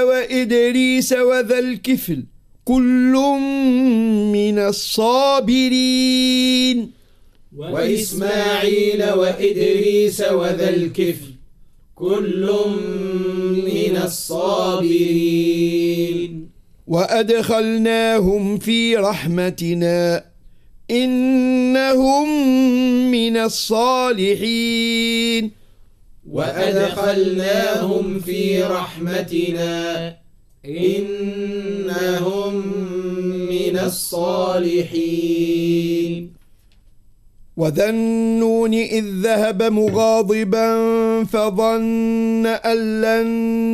وإدريس وذا الكفل كل من الصابرين وإسماعيل وإدريس وذا الكفل كل من الصابرين وأدخلناهم في رحمتنا إنهم من الصالحين وأدخلناهم في رحمتنا إنهم من الصالحين وذا النون إذ ذهب مغاضبا فظن أن لن